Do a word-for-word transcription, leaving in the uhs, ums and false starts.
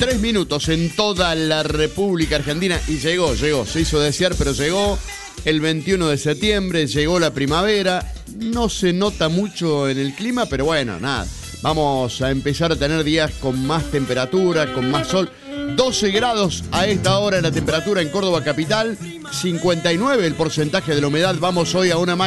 tres minutos en toda la República Argentina. Y llegó, llegó, se hizo desear, pero llegó el veintiuno de septiembre, llegó la primavera. No se nota mucho en el clima, pero bueno, nada. Vamos a empezar a tener días con más temperatura, con más sol. doce grados a esta hora la temperatura en Córdoba capital, cincuenta y nueve el porcentaje de la humedad. Vamos hoy a una